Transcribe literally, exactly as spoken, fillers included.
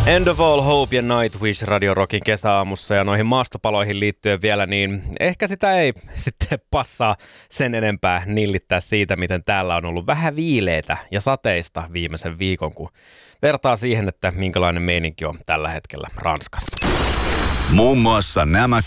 End of All Hope ja Nightwish Radio Rockin kesäaamussa, ja noihin maastopaloihin liittyen vielä, niin ehkä sitä ei sitten passaa sen enempää nillittää siitä, miten täällä on ollut vähän viileitä ja sateista viimeisen viikon, kun vertaa siihen, että minkälainen meininki on tällä hetkellä Ranskassa. Muun muassa nämä